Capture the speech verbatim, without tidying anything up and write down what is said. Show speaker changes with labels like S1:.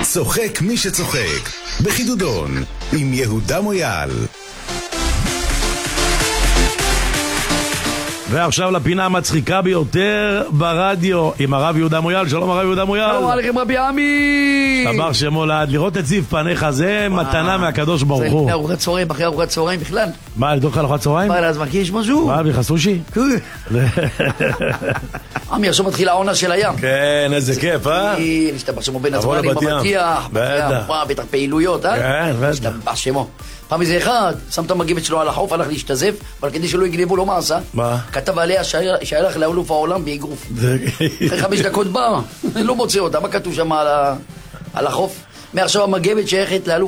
S1: צוחק מי שצוחק, בחידודון, עם יהודה מויאל.
S2: ועכשיו לפינה המצחיקה ביותר ברדיו עם הרב יהודה מויאל. שלום הרב יהודה מויאל.
S3: שלום עליכם רבי עמי.
S2: דבר שמו לעד, לראות את זיו פניך זה מתנה מהקדוש ברוך הוא.
S3: זה ארוחת צהריים, אחרי ארוחת צהריים בכלל.
S2: מה, לדוח ארוחת צהריים?
S3: מה, להזמן, כי יש משהו?
S2: מה, בלי סושי?
S3: עמי, עכשיו מתחילה העונה של הים.
S2: כן, איזה כיף, אה?
S3: להשתבח שמו בין הזמנים, בבטיח, בטח פעילויות, אה?
S2: כן, בטח.
S3: להשתבח שמו. פעם איזה אחד, שם את המגבת שלו על החוף, הלך להשתזף, אבל כדי שלא יגנבו לו, מה עשה?
S2: מה?
S3: כתב עליה שהלך לאלוף העולם באגרוף. אחרי חמש דקות בא, לא מוצא אותה, מה כתוב שם על החוף? מעכשיו המגבת שייכת לאלוף